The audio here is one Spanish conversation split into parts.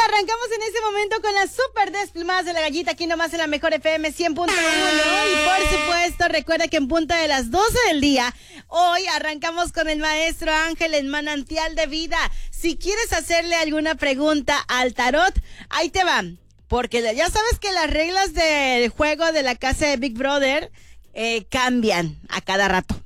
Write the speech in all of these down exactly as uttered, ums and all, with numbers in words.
arrancamos en este momento con las super desplumadas de la gallita, aquí nomás en la mejor F M cien punto uno. Y por supuesto, recuerda que en punta de las doce del día, hoy arrancamos con el maestro Ángel en Manantial de Vida. Si quieres hacerle alguna pregunta al tarot, ahí te van. Porque ya sabes que las reglas del juego de la casa de Big Brother eh, cambian a cada rato.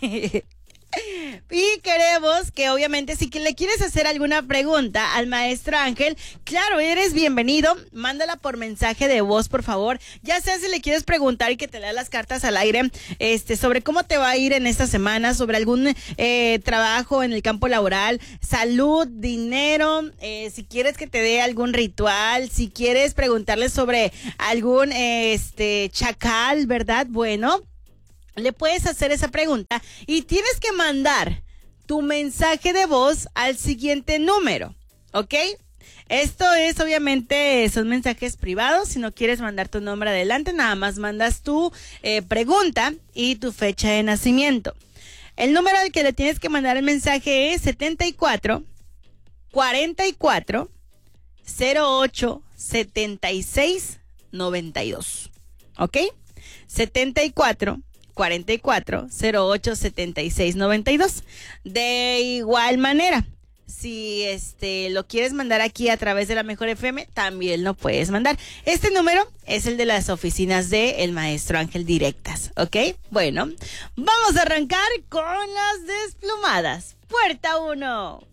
Y queremos que obviamente si le quieres hacer alguna pregunta al maestro Ángel, claro, eres bienvenido, mándala por mensaje de voz, por favor. Ya sea si le quieres preguntar y que te lea las cartas al aire, este, sobre cómo te va a ir en esta semana, sobre algún eh, trabajo en el campo laboral, salud, dinero, eh, si quieres que te dé algún ritual, si quieres preguntarle sobre algún eh, este chacal, ¿verdad? Bueno, le puedes hacer esa pregunta y tienes que mandar tu mensaje de voz al siguiente número, ¿ok? Esto es, obviamente, son mensajes privados. Si no quieres mandar tu nombre adelante, nada más mandas tu eh, pregunta y tu fecha de nacimiento. El número al que le tienes que mandar el mensaje es setenta y cuatro, cuarenta y cuatro, cero ocho, setenta y seis, noventa y dos, ¿ok? setenta y cuatro, cuarenta y cuatro, cero ocho, setenta y seis, noventa y dos. De igual manera, si este lo quieres mandar aquí a través de la Mejor F M, también lo puedes mandar. Este número es el de las oficinas de el maestro Ángel directas, ¿ok? Bueno, vamos a arrancar con las desplumadas. Puerta uno.